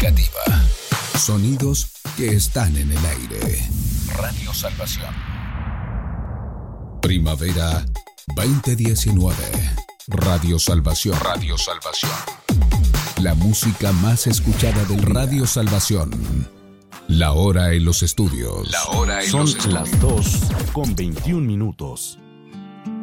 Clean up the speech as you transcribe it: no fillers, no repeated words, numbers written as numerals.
significativa. Sonidos que están en el aire. Radio Salvación. Primavera 2019. Radio Salvación. Radio Salvación. La música más escuchada del Radio Salvación. La hora en los estudios. La hora en Son los estudios. las 2:21.